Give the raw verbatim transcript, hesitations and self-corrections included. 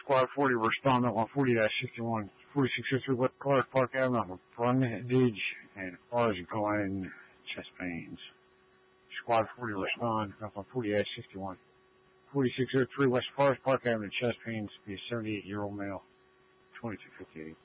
Squad forty, respond at one forty dash sixty-one, forty-six oh three West Clark Park Avenue, Brundage and Farge Glen, chest pains. Squad forty, respond at one forty dash sixty-one, forty-six oh three West Forest Park Avenue, chest pains, be a seventy-eight-year-old male, twenty-two fifty-eight.